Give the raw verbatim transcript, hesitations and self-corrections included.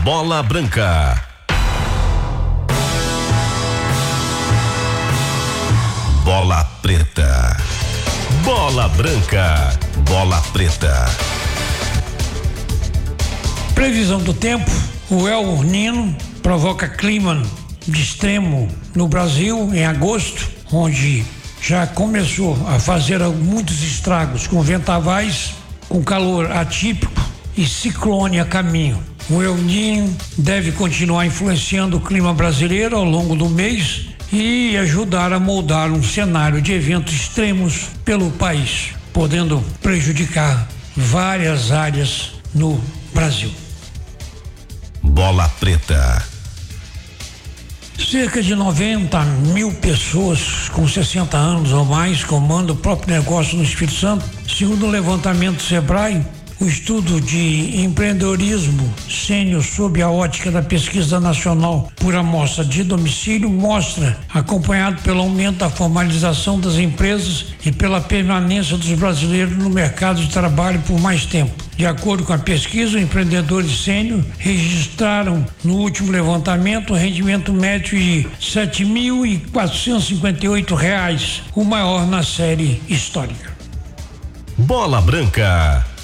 Bola Branca. Bola Preta. Bola Branca. Bola Preta. Previsão do tempo: o El Niño provoca clima de extremo no Brasil em agosto, onde já começou a fazer muitos estragos com vendavais, com calor atípico e ciclone a caminho. O El Niño deve continuar influenciando o clima brasileiro ao longo do mês e ajudar a moldar um cenário de eventos extremos pelo país, podendo prejudicar várias áreas no Brasil. Bola Preta. Cerca de noventa mil pessoas com sessenta anos ou mais comandam o próprio negócio no Espírito Santo. Segundo o levantamento do Sebrae, o estudo de empreendedorismo sênior sob a ótica da pesquisa nacional por amostra de domicílio mostra, acompanhado pelo aumento da formalização das empresas e pela permanência dos brasileiros no mercado de trabalho por mais tempo. De acordo com a pesquisa, os empreendedores sênior registraram no último levantamento um rendimento médio de sete mil quatrocentos e cinquenta e oito reais, o maior na série histórica. Bola Branca.